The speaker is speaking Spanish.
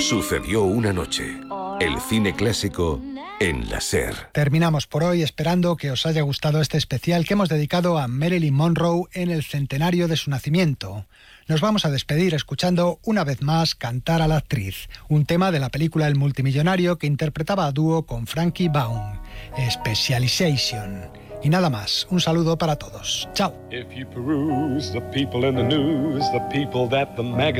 Sucedió una noche. El cine clásico en la SER. Terminamos por hoy esperando que os haya gustado este especial que hemos dedicado a Marilyn Monroe en el centenario de su nacimiento. Nos vamos a despedir escuchando una vez más Cantar a la actriz, un tema de la película El multimillonario que interpretaba a dúo con Frankie Baum, Specialization. Y nada más, un saludo para todos. Chao.